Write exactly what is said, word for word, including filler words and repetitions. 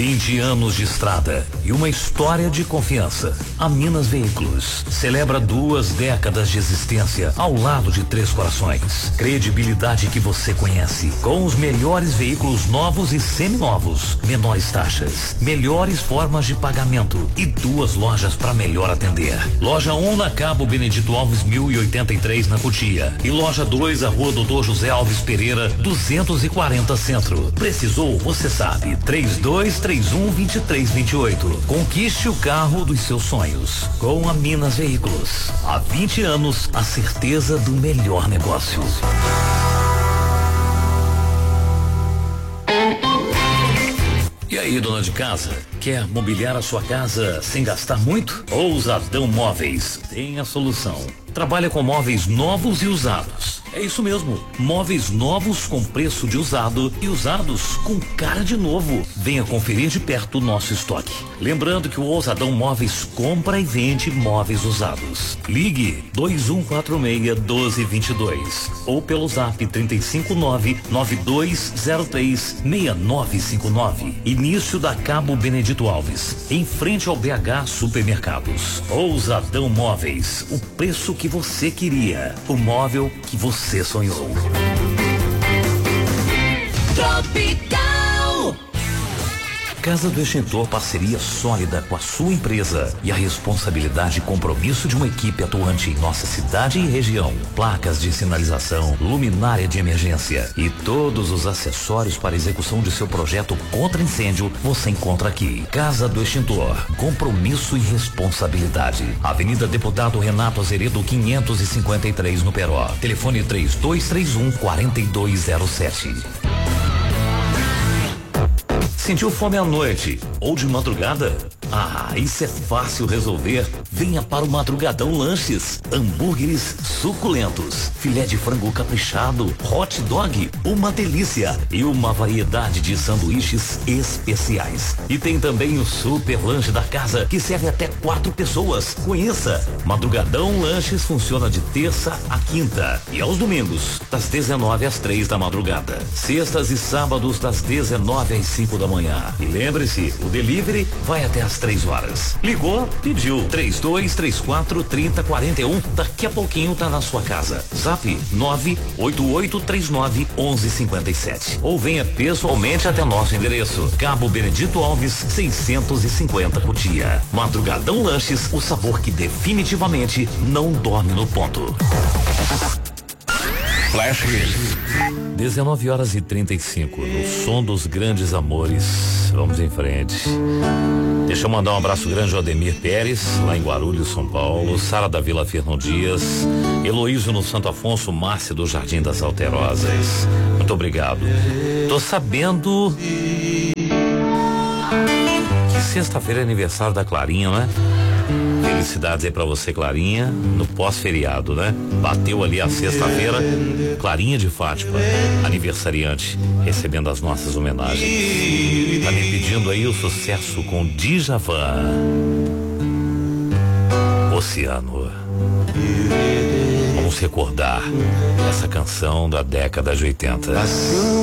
vinte anos de estrada e uma história de confiança. A Minas Veículos celebra duas décadas de existência ao lado de Três Corações. Credibilidade que você conhece, com os melhores veículos novos e seminovos, menores taxas, melhores formas de pagamento e duas lojas para melhor atender. Loja um na Cabo Benedito Alves mil e oitenta e três na Cotia e loja dois a Rua Doutor José Alves Pereira duzentos e quarenta Centro. Precisou, você sabe, três dois três um, dois três dois oito. Conquiste o carro dos seus sonhos com a Minas Veículos. Há vinte anos, a certeza do melhor negócio. E aí, dona de casa, quer mobiliar a sua casa sem gastar muito? Ousadão Móveis tem a solução. Trabalha com móveis novos e usados. É isso mesmo, móveis novos com preço de usado e usados com cara de novo. Venha conferir de perto o nosso estoque. Lembrando que o Ousadão Móveis compra e vende móveis usados. Ligue dois um quatro seis, um dois dois dois ou pelo zap trinta e cinco nove, nove dois zero três, seis nove cinco nove. Início da Cabo Benedito Alves, em frente ao B H Supermercados. Ousadão Móveis, o preço que você queria, o móvel que você sonhou. Tropical. Casa do Extintor, parceria sólida com a sua empresa e a responsabilidade e compromisso de uma equipe atuante em nossa cidade e região. Placas de sinalização, luminária de emergência e todos os acessórios para execução de seu projeto contra incêndio você encontra aqui. Casa do Extintor, compromisso e responsabilidade. Avenida Deputado Renato Azeredo quinhentos e cinquenta e três no Peró. Telefone três dois três um, quatro dois zero sete. Sentiu fome à noite ou de madrugada? Ah, isso é fácil resolver. Venha para o Madrugadão Lanches. Hambúrgueres suculentos, filé de frango caprichado, hot dog, uma delícia e uma variedade de sanduíches especiais. E tem também o super lanche da casa que serve até quatro pessoas. Conheça. Madrugadão Lanches funciona de terça a quinta e aos domingos das dezenove às três da madrugada. Sextas e sábados das dezenove às cinco da manhã. E lembre-se, o delivery vai até às três horas. Ligou, pediu. três dois três quatro, trinta quarenta e um. Daqui a pouquinho tá na sua casa. Zap nove oito oito três nove, onze cinquenta e sete. Ou venha pessoalmente até nosso endereço. Cabo Benedito Alves, seiscentos e cinquenta Cotia. Madrugadão Lanches, o sabor que definitivamente não dorme no ponto. Flash dezenove horas e trinta e cinco, no som dos grandes amores. Vamos em frente. Deixa eu mandar um abraço grande ao Ademir Pérez, lá em Guarulhos, São Paulo, Sara da Vila Fernão Dias, Heloísio no Santo Afonso, Márcia do Jardim das Alterosas. Muito obrigado. Tô sabendo que sexta-feira é aniversário da Clarinha, né? Felicidades aí pra você, Clarinha, no pós-feriado, né? Bateu ali a sexta-feira, Clarinha de Fátima, aniversariante, recebendo as nossas homenagens. Tá me pedindo aí o sucesso com Djavan, Oceano. Vamos recordar essa canção da década de oitenta.